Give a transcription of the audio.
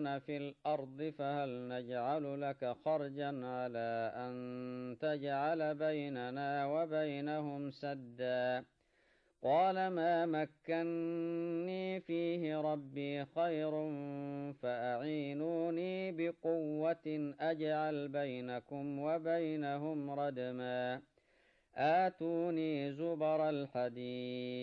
لنا في الأرض فهل نجعل لك خرجا على أن تجعل بيننا وبينهم سدا قال ما مكني فيه ربي خير فأعينوني بقوة أجعل بينكم وبينهم ردما آتوني زبر الحديد